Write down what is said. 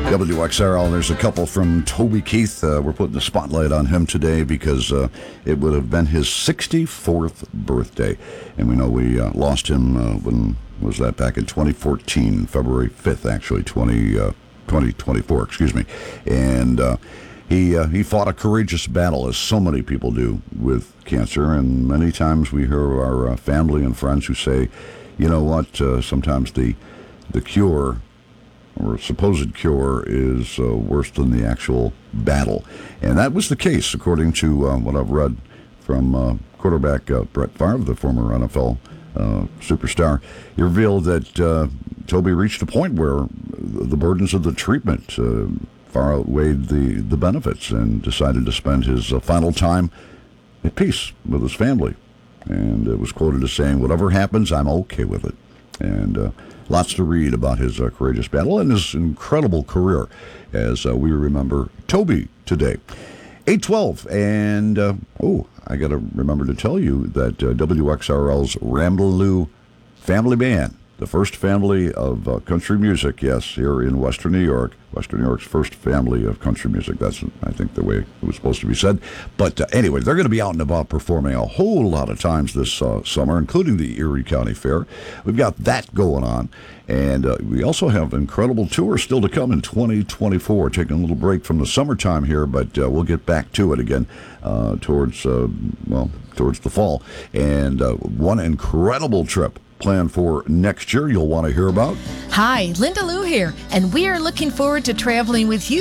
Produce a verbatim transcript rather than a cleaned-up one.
W X R L, there's a couple from Toby Keith. Uh, we're putting the spotlight on him today because uh, it would have been his sixty-fourth birthday. And we know we uh, lost him, uh, when was that, back in twenty fourteen, February fifth, actually, twenty, uh, twenty twenty-four, excuse me. And uh, he uh, he fought a courageous battle, as so many people do, with cancer. And many times we hear our uh, family and friends who say, you know what, uh, sometimes the, the cure or supposed cure is uh, worse than the actual battle. And that was the case, according to uh, what I've read from uh, quarterback uh, Brett Favre, the former N F L uh, superstar. He revealed that uh, Toby reached a point where the burdens of the treatment uh, far outweighed the, the benefits, and decided to spend his uh, final time at peace with his family. And it was quoted as saying, "Whatever happens, I'm okay with it." And uh, lots to read about his uh, courageous battle and his incredible career as uh, we remember Toby today. eight twelve, and, uh, oh, I got to remember to tell you that uh, W X R L's Ramblin' Family Band, the first family of uh, country music, yes, here in Western New York, Western New York's first family of country music. That's, I think, the way it was supposed to be said. But uh, anyway, they're going to be out and about performing a whole lot of times this uh, summer, including the Erie County Fair. We've got that going on. And uh, we also have incredible tours still to come in twenty twenty-four. Taking a little break from the summertime here, but uh, we'll get back to it again uh, towards, uh, well, towards the fall. And uh, one incredible trip planned for next year you'll want to hear about. Hi, Linda Lou here, and we are looking forward to traveling with you